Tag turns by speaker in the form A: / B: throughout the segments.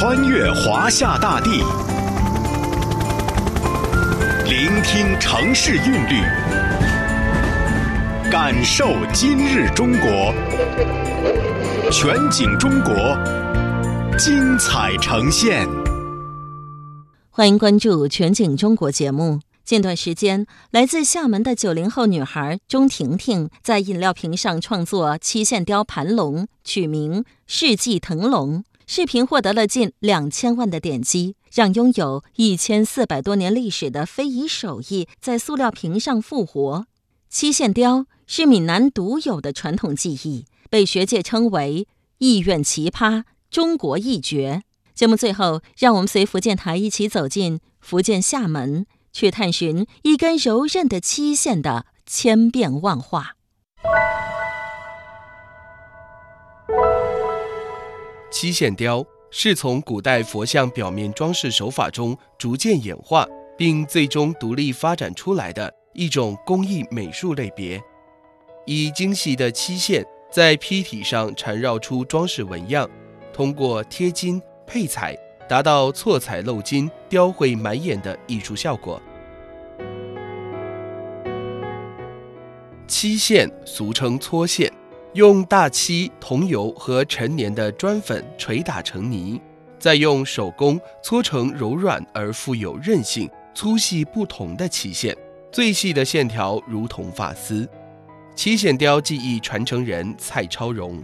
A: 穿越华夏大地，聆听城市韵律，感受今日中国。全景中国，精彩呈现。
B: 欢迎关注全景中国节目。近段时间，来自厦门的90后女孩钟婷婷在饮料瓶上创作漆线雕盘龙，取名世纪腾龙。视频获得了近2000万的点击，让拥有1400多年历史的非遗手艺在塑料瓶上复活。漆线雕是闽南独有的传统技艺，被学界称为艺苑奇葩、中国一绝。节目最后，让我们随福建台一起走进福建厦门，去探寻一根柔韧的漆线的千变万化。
C: 漆线雕是从古代佛像表面装饰手法中逐渐演化，并最终独立发展出来的一种工艺美术类别。以精细的漆线在坯体上缠绕出装饰纹样，通过贴金配彩，达到错彩漏金、雕绘满眼的艺术效果。漆线俗称搓线，用大漆、桐油和陈年的砖粉捶打成泥，再用手工搓成柔软而富有韧性、粗细不同的漆线，最细的线条如同发丝。漆线雕技艺传承人蔡超荣。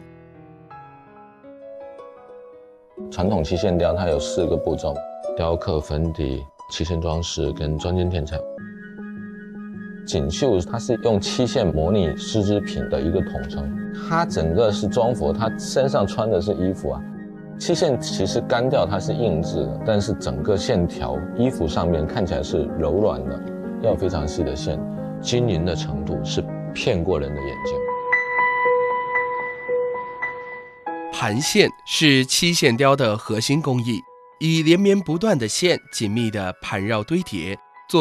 D: 传统漆线雕它有4个步骤：雕刻、粉底、漆线装饰跟装帧添彩。锦绣它是用漆线模拟丝织品的一个统称，它整个是装佛，它身上穿的是衣服啊。漆线其实干掉它是硬质的，但是整个线条衣服上面看起来是柔软的，要非常细的线，晶莹的程度是骗过人的眼睛。
C: 盘线是漆线雕的核心工艺，以连绵不断的线紧密地盘绕堆叠，